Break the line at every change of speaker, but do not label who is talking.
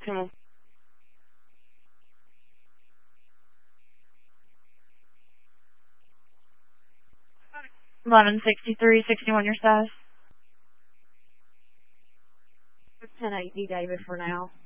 Come on.
116361 your status.
1080 David for now.